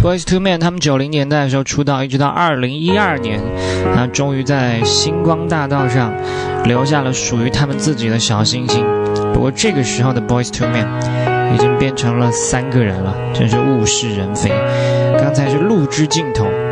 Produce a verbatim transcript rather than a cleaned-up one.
Boyz two Men 他们九零年代的时候出道，一直到二零一二年，那终于在星光大道上留下了属于他们自己的小星星。不过这个时候的 Boyz two Men 已经变成了三个人了，真是物是人非。刚才是陆之镜头